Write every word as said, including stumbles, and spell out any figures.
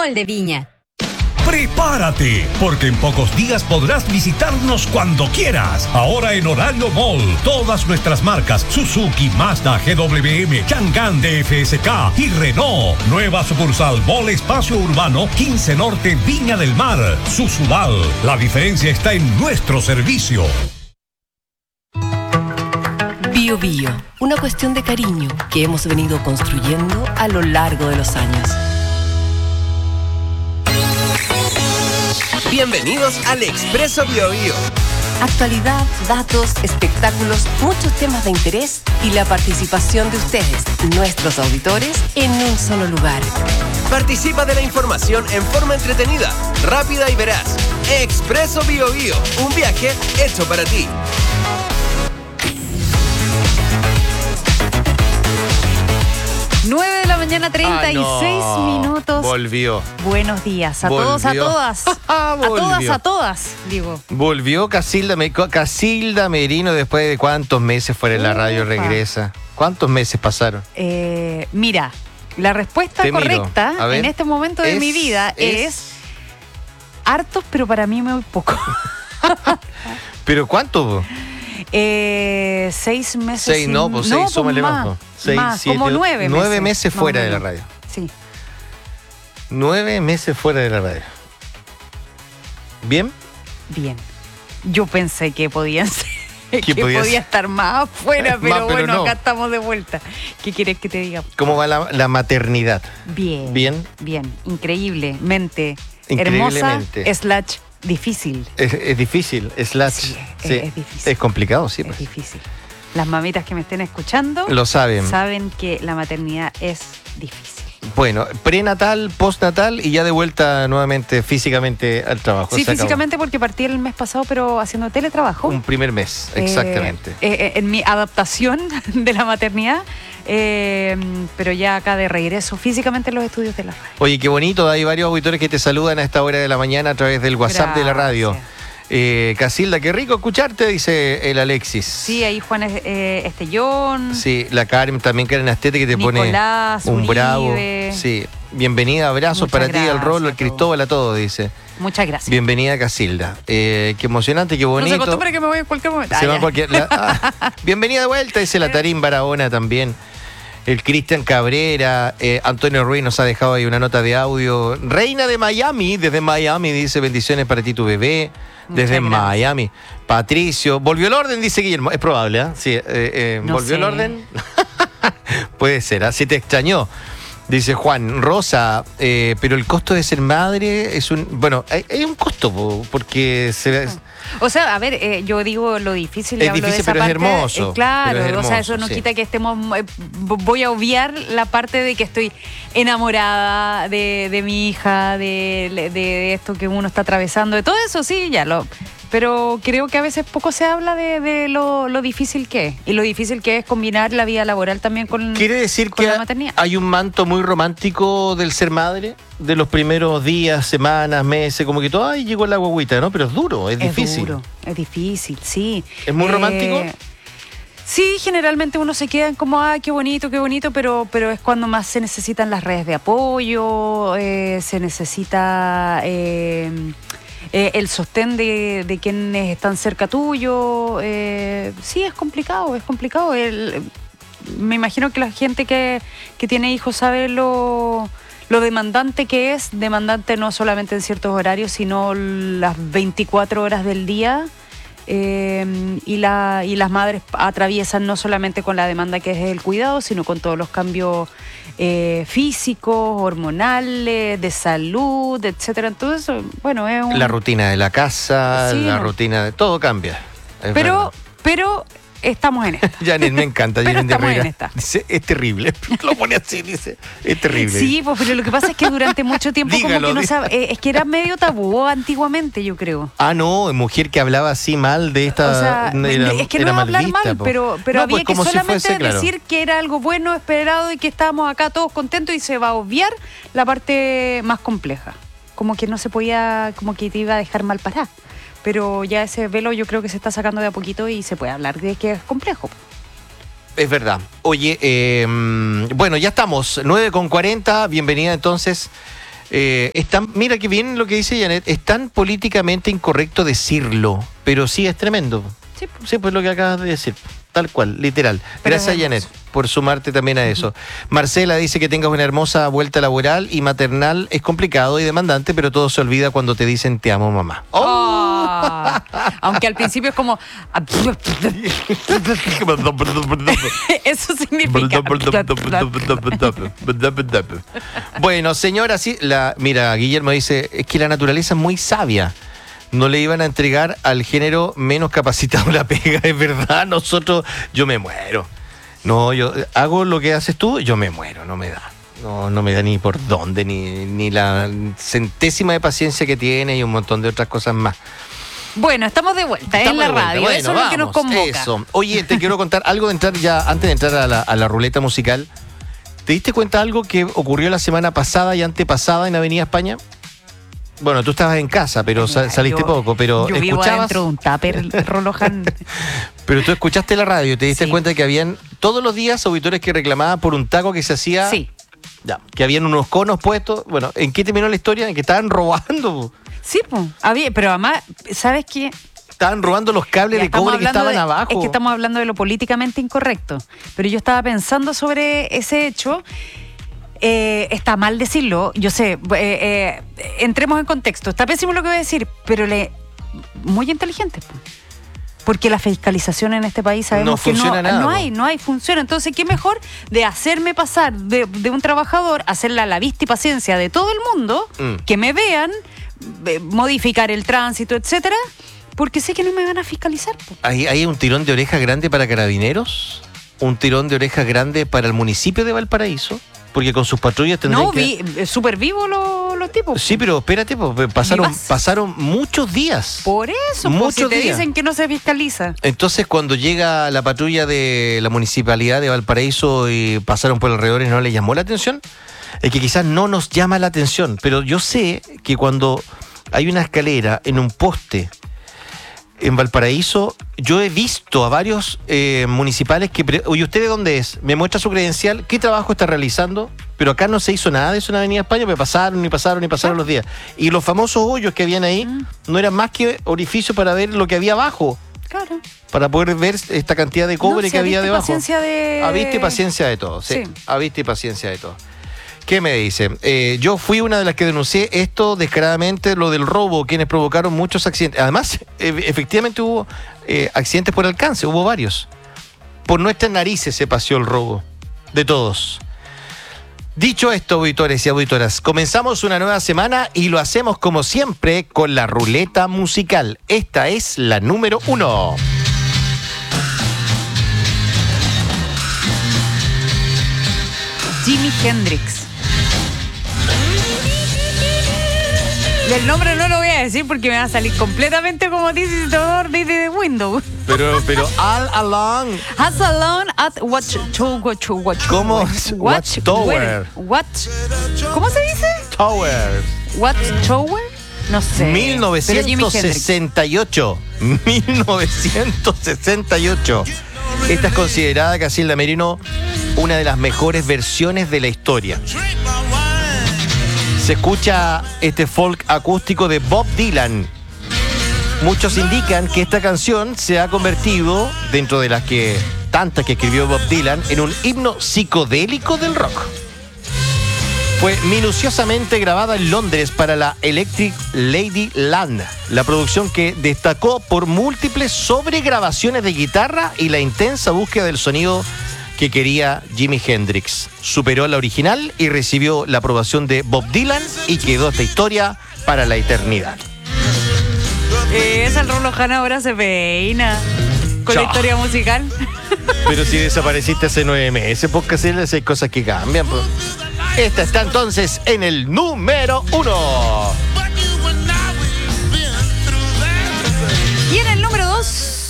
Mall de Viña. Prepárate, porque en pocos días podrás visitarnos cuando quieras. Ahora en Horario Mall, todas nuestras marcas Suzuki, Mazda, G W M, Chang'an D F S K y Renault. Nueva sucursal Mall Espacio Urbano, quince Norte, Viña del Mar. Susudal, la diferencia está en nuestro servicio. Bio Bio, una cuestión de cariño que hemos venido construyendo a lo largo de los años. Bienvenidos al Expreso Bio Bio. Actualidad, datos, espectáculos, muchos temas de interés y la participación de ustedes, nuestros auditores, en un solo lugar. Participa de la información en forma entretenida, rápida y veraz. Expreso Bio Bio, un viaje hecho para ti. nueve de la mañana, treinta y seis ah, no. minutos. Volvió. Buenos días a Volvió. todos, a todas. A todas, a todas, digo. Volvió Casilda, Casilda Merino después de cuántos meses fuera de la radio, Ufa. regresa. ¿Cuántos meses pasaron? Eh, mira, la respuesta Te correcta miro. A ver. en este momento de Es- mi vida es, es- hartos, pero para mí muy poco. ¿Pero cuánto? Eh, seis meses. Seis, sin- no, pues seis, pues súmale más. más, pues. Seis, más, siete, como ocho, nueve meses. Nueve meses más fuera o de la menos. radio. Sí. Nueve meses fuera de la radio. ¿Bien? Bien. Yo pensé que podían ser, que podía podía ser? estar más afuera, pero, Más, pero bueno, no. acá estamos de vuelta. ¿Qué quieres que te diga? ¿Cómo va la, la maternidad? Bien. Bien. Bien. Increíblemente. Increíblemente. Hermosa slash difícil. Es, es difícil, slash. Sí, es- sí. es difícil. Es complicado, sí. Es Pues. difícil. Las mamitas que me estén escuchando Lo saben. saben que la maternidad es difícil. Bueno, prenatal, postnatal y ya de vuelta nuevamente físicamente al trabajo. Sí, Se acabó. físicamente porque partí el mes pasado, pero haciendo teletrabajo. Un primer mes, Eh, exactamente. eh, eh, en mi adaptación de la maternidad, eh, pero ya acá de regreso físicamente en los estudios de la radio. Oye, qué bonito, hay varios auditores que te saludan a esta hora de la mañana a través del WhatsApp de la radio. Gracias. Eh, Casilda, qué rico escucharte, dice el Alexis. Sí, ahí Juan eh, Estellón. Sí, la Karen también, Karen Astete, que te Nicolás, pone un Uribe. bravo. Sí, bienvenida, abrazos Muchas para ti, al gracias Rolo, al a Cristóbal, a todos, dice. Muchas gracias. Bienvenida, Casilda. Eh, qué emocionante, qué No bonito. se acostumbre que me voy en cualquier momento. Se Ah, va ya. cualquier- la- ah, bienvenida de vuelta, dice la Tarín Barahona también. El Cristian Cabrera, eh, Antonio Ruiz nos ha dejado ahí una nota de audio. Reina de Miami, desde Miami, dice bendiciones para ti, tu bebé. Desde Muchas gracias. Miami. Patricio, volvió el orden, dice Guillermo. Es probable, ¿eh? Sí, eh, eh, No ¿volvió el sé. orden? Puede ser, así te extrañó. Dice Juan, Rosa, eh, pero el costo de ser madre es un... Bueno, hay, hay un costo, po, porque se ve... O sea, a ver, eh, yo digo lo difícil. Es hablo de difícil, esa pero es parte, hermoso, eh, claro, pero es o sea, hermoso, eso no sí. quita que estemos. eh, voy a obviar la parte de que estoy enamorada de, de mi hija, de, de esto que uno está atravesando, de todo eso, sí, ya lo. Pero creo que a veces poco se habla de, de lo, lo difícil que es. Y lo difícil que es combinar la vida laboral también con, ¿Quiere decir con que la maternidad. hay un manto muy romántico del ser madre? De los primeros días, semanas, meses, como que todo, ay, llegó la guaguita, ¿no? Pero es duro, es, Es difícil. duro, es difícil, sí. ¿Es muy Eh, romántico? Sí, generalmente uno se queda en como, ah, qué bonito, qué bonito, pero, pero es cuando más se necesitan las redes de apoyo, eh, se necesita eh, eh, el sostén de, de quienes están cerca tuyo. Eh, sí, es complicado, es complicado. El, me imagino que la gente que, que tiene hijos sabe lo, lo demandante que es, demandante no solamente en ciertos horarios, sino las veinticuatro horas del día. Eh, y, la, y las madres atraviesan no solamente con la demanda que es el cuidado, sino con todos los cambios eh, físicos, hormonales, de salud, etcétera. Entonces, bueno, es un... La rutina de la casa, Sí, la no. rutina de... Todo cambia. es Pero, verdad. pero estamos en esta. Janet, me encanta, Pero Janet estamos en Herrera. esta. Dice, es terrible. Lo pone así, dice, es terrible. Sí, pues, pero lo que pasa es que durante mucho tiempo Dígalo, como que no dígalo. sabe, eh, es que era medio tabú antiguamente, yo creo. Ah, no, mujer que hablaba así mal de esta... O sea, era- es que no era es hablar vista, mal, po. pero, pero No, había pues que como si solamente fuese, claro. decir que era algo bueno, esperado y que estábamos acá todos contentos y se va a obviar la parte más compleja. Como que no se podía, como que te iba a dejar mal parada. Pero ya ese velo yo creo que se está sacando de a poquito y se puede hablar de que es complejo. Es verdad. Oye, eh, bueno, ya estamos, nueve con cuarenta, bienvenida entonces. Eh, es tan, mira que bien lo que dice Janet, es tan políticamente incorrecto decirlo, pero sí es tremendo. Sí, pues. Sí, pues lo que acabas de decir, tal cual, literal. Pero Gracias, es Janet, por sumarte también a eso. Marcela dice que tengas una hermosa vuelta laboral y maternal es complicado y demandante, pero todo se olvida cuando te dicen te amo, mamá. Oh, aunque al principio es como... Eso significa... Bueno, señora, sí, la, mira, Guillermo dice, es que la naturaleza es muy sabia. No le iban a entregar al género menos capacitado la pega, es verdad, nosotros, yo me muero. No, yo hago lo que haces tú, yo me muero, no me da. No, no me da ni por dónde, ni, ni la centésima de paciencia que tiene y un montón de otras cosas más. Bueno, estamos de vuelta Estamos en la de vuelta. radio, Bueno, eso es lo que nos vamos, convoca. Eso. Oye, te quiero contar algo de entrar ya, antes de entrar a la, a la ruleta musical. ¿Te diste cuenta de algo que ocurrió la semana pasada y antepasada en Avenida España? Bueno, tú estabas en casa, pero sal, saliste yo, poco, pero yo vivo escuchabas... adentro de un tupper, Rolojan. Pero tú escuchaste la radio y te diste Sí. cuenta que habían todos los días auditores que reclamaban por un taco que se hacía... Sí. Ya, que habían unos conos puestos. Bueno, ¿en qué terminó la historia? En que estaban robando. Sí, pues. Había, pero además, ¿sabes qué? Estaban robando los cables Ya de estamos cobre que hablando estaban de- abajo. Es que estamos hablando de lo políticamente incorrecto. Pero yo estaba pensando sobre ese hecho. Eh, está mal decirlo, yo sé. Eh, eh, entremos en contexto. Está pésimo lo que voy a decir, pero le muy inteligente. Po. Porque la fiscalización en este país sabemos No que no, funciona nada, no po. hay, no hay, funciona. Entonces, ¿qué mejor de hacerme pasar de, de un trabajador, hacerla a la vista y paciencia de todo el mundo, Mm. que me vean, eh, modificar el tránsito, etcétera, porque sé que no me van a fiscalizar. Po. ¿Hay, ¿Hay un tirón de orejas grande para Carabineros? ¿Un tirón de orejas grande para el municipio de Valparaíso? Porque con sus patrullas tendrían No, que... vi, eh, súper vivos los, los tipos. Sí, pero espérate, pues, pasaron, Vivas. pasaron muchos días. Por eso, pues, si Muchos te días. dicen que no se fiscaliza. Entonces, cuando llega la patrulla de la municipalidad de Valparaíso y pasaron por alrededor y no les llamó la atención, es que quizás no nos llama la atención, pero yo sé que cuando hay una escalera en un poste en Valparaíso, yo he visto a varios eh, municipales que... Pre- Oye, ¿usted de dónde es? Me muestra su credencial, ¿qué trabajo está realizando? Pero acá no se hizo nada de eso en Avenida España, porque pasaron y pasaron y pasaron los días. Y los famosos hoyos que habían ahí no eran más que orificios para ver lo que había abajo, Claro. para poder ver esta cantidad de cobre No, si que había habiste debajo. paciencia de... A vista y paciencia de todo, sí. Sí. A vista y paciencia de todo. ¿Qué me dice? Eh, yo fui una de las que denuncié esto descaradamente, lo del robo, quienes provocaron muchos accidentes. Además, e- efectivamente hubo eh, accidentes por alcance, hubo varios. Por nuestras narices se paseó el robo de todos. Dicho esto, auditores y auditoras, comenzamos una nueva semana y lo hacemos como siempre con la ruleta musical. Esta es la número uno. Jimi Hendrix. El nombre no lo voy a decir porque me va a salir completamente como This is the door, this is the window. Pero, pero, all along. Has alone at watch to watch watch. ¿Cómo? Watch Watchtower. Watch. ¿Cómo se dice? Towers. Watchtower. No sé. mil novecientos sesenta y ocho. mil novecientos sesenta y ocho. Esta es considerada, Casilda Merino, una de las mejores versiones de la historia. Se escucha este folk acústico de Bob Dylan. Muchos indican que esta canción se ha convertido, dentro de las que tantas que escribió Bob Dylan, en un himno psicodélico del rock. Fue minuciosamente grabada en Londres para la Electric Lady Land, la producción que destacó por múltiples sobregrabaciones de guitarra y la intensa búsqueda del sonido que quería Jimi Hendrix. Superó a la original y recibió la aprobación de Bob Dylan y quedó esta historia para la eternidad. Esa el Rolojan ahora se peina con la Chao. historia musical. Pero si desapareciste hace nueve meses, pues que hacerles hay cosas que cambian. Pues. Esta está entonces en el número uno. Y en el número dos.